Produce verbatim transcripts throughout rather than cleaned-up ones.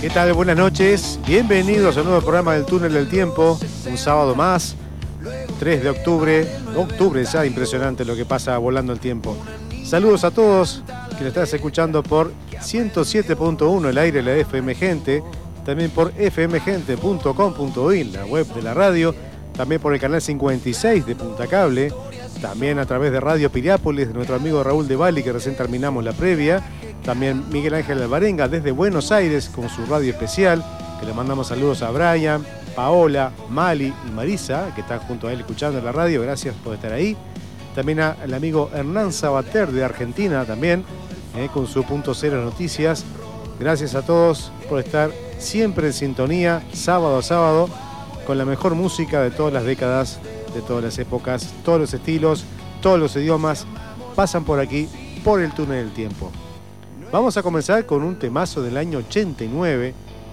¿Qué tal? Buenas noches. Bienvenidos a un nuevo programa del Túnel del Tiempo. Un sábado más, tres de octubre. Octubre ya, impresionante lo que pasa volando el tiempo. Saludos a todos que lo estás escuchando por ciento siete punto uno, el aire de la F M Gente. También por f m gente punto com punto u y, la web de la radio. También por el canal cincuenta y seis de Punta Cable. También a través de Radio Piriápolis, de nuestro amigo Raúl de Bali, que recién terminamos la previa. También Miguel Ángel Alvarenga desde Buenos Aires con su radio especial, que le mandamos saludos a Brian, Paola, Mali y Marisa, que están junto a él escuchando la radio. Gracias por estar ahí. También al amigo Hernán Sabater de Argentina también, eh, con su Punto Cero Noticias. Gracias a todos por estar siempre en sintonía, sábado a sábado, con la mejor música de todas las décadas, de todas las épocas, todos los estilos, todos los idiomas, pasan por aquí, por el túnel del tiempo. Vamos a comenzar con un temazo del año ochenta y nueve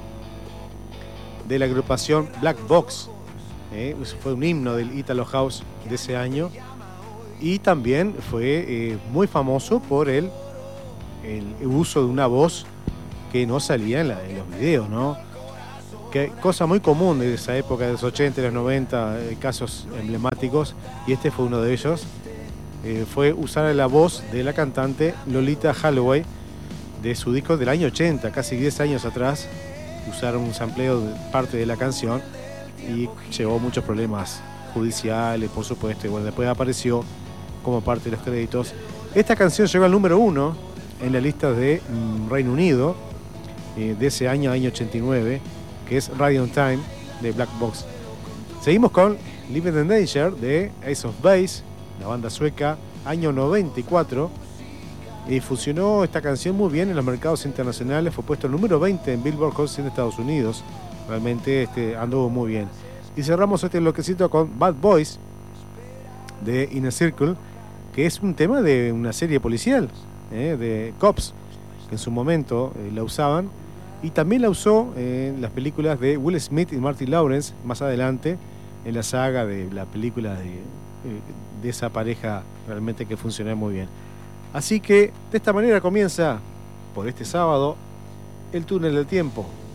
de la agrupación Black Box. Eh, fue un himno del Italo House de ese año y también fue eh, muy famoso por el, el uso de una voz que no salía en, la, en los videos, ¿no? Que cosa muy común de esa época, de los ochenta y los noventa, eh, casos emblemáticos, y este fue uno de ellos. Eh, fue usar la voz de la cantante Lolita Holloway, de su disco del año ochenta, casi diez años atrás. Usaron un sampleo de parte de la canción y llevó muchos problemas judiciales, por supuesto, y bueno, después apareció como parte de los créditos. Esta canción llegó al número uno en la lista de mm, Reino Unido, eh, de ese año, año ochenta y nueve, que es Radio on Time de Black Box. Seguimos con Living in Danger de Ace of Base, la banda sueca, año noventa y cuatro. Y funcionó esta canción muy bien en los mercados internacionales. Fue puesto el número veinte en Billboard Hot cien de Estados Unidos. Realmente este, anduvo muy bien. Y cerramos este bloquecito con Bad Boys de Inner Circle, que es un tema de una serie policial, eh, de Cops, que en su momento eh, la usaban. Y también la usó eh, en las películas de Will Smith y Martin Lawrence, más adelante, en la saga de la película de, eh, de esa pareja realmente que funcionó muy bien. Así que de esta manera comienza, por este sábado, el túnel del tiempo.